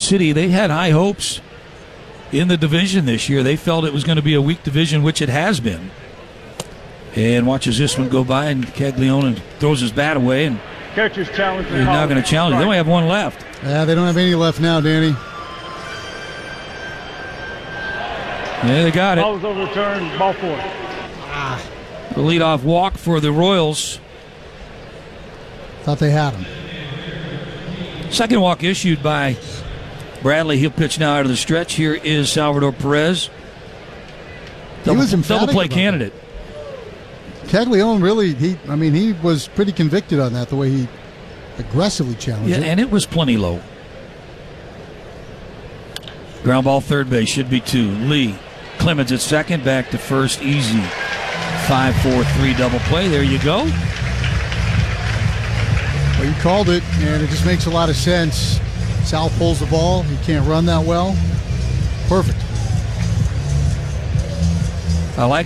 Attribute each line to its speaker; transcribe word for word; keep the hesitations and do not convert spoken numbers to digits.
Speaker 1: City, they had high hopes in the division this year. They felt it was going to be a weak division, which it has been. And watches this one go by, and Caglione throws his bat away, and
Speaker 2: Catcher's challenge.
Speaker 1: he's not going to challenge. They only have one left.
Speaker 3: Yeah, they don't have any left now, Danny.
Speaker 1: Yeah, they got it.
Speaker 2: Ball was overturned. Ball four.
Speaker 1: The leadoff walk for the Royals.
Speaker 3: Thought they had him.
Speaker 1: Second walk issued by Bradley. He'll pitch now out of the stretch. Here is Salvador Perez. Double,
Speaker 3: he was emphatic
Speaker 1: double play
Speaker 3: about
Speaker 1: candidate.
Speaker 3: Caglione really, he I mean, he was pretty convicted on that, the way he aggressively challenged
Speaker 1: Yeah,
Speaker 3: it.
Speaker 1: and it was plenty low. Ground ball third base, should be two. Lee Clemens at second, back to first, easy. five four three double play. There you go.
Speaker 3: Well, you called it, and it just makes a lot of sense. Sal pulls the ball. He can't run that well. Perfect.
Speaker 1: I like